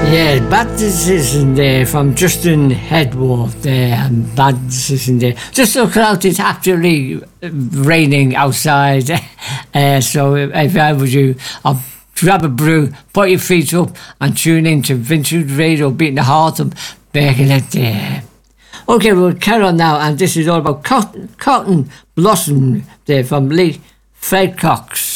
Yeah, bad decision there from Justin Headworth there, and bad decision there. Just look out, it's absolutely raining outside. So if I was you, I'll grab a brew, put your feet up, and tune in to Vintage Radio, beating the heart of Birkenhead there. Okay, we'll carry on now, and this is all about Cotton Blossom there from Lee Fred Cox.